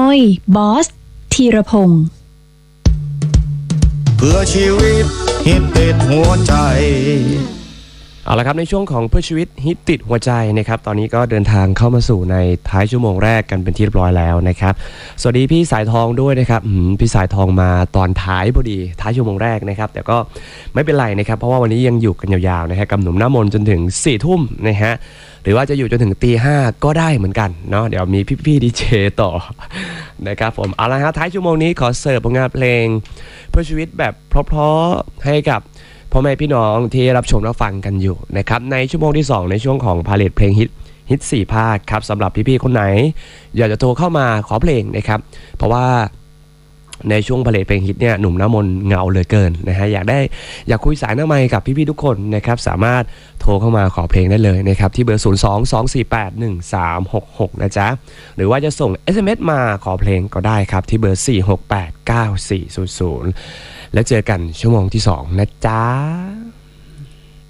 ยบอสธีรพงศ์เพื่อชีวิตฮิตติดหัวใจเอาละครับในช่วงของเพื่อชีวิตฮิตติดหัวใจนะครับตอนนี้ก็เดินทางเข้ามาสู่ในท้ายชั่วโมงแรกกันเป็นที่เรียบร้อยแล้วนะครับสวัสดีพี่สายทองด้วยนะครับพี่สายทองมาตอนท้ายพอดีท้ายชั่วโมงแรกนะครับแต่ก็ไม่เป็นไรนะครับเพราะว่าวันนี้ยังอยู่กันยาวๆนะฮะกับหนุ่มหน้ามนจนถึง4 ทุ่มนะฮะหรือว่าจะอยู่จนถึงตี 5ก็ได้เหมือนกันเนาะเดี๋ยวมีพี่ดีเจต่อนะครับผมเอาละฮะท้ายชั่วโมงนี้ขอเสิร์ฟผลงานเพลงเพื่อชีวิตแบบเพราะๆให้กับพ่อแม่พี่น้องที่รับชมรับฟังกันอยู่นะครับในชั่วโมงที่2ในช่วงของพาเลทเพลงฮิต4 ภาคครับสำหรับพี่ๆคนไหนอยากจะโทรเข้ามาขอเพลงนะครับเพราะว่าในช่วงพาเลทเพลงฮิตเนี่ยหนุ่มน้ำมนต์เหงาเหลือเกินนะฮะอยากคุยสายหน้าไมค์กับพี่ๆทุกคนนะครับสามารถโทรเข้ามาขอเพลงได้เลยนะครับที่เบอร์02-248-1366นะจ๊ะหรือว่าจะส่ง SMS มาขอเพลงก็ได้ครับที่เบอร์468-9400แล้วเจอกันชั่วโมงที่2นะจ๊ะ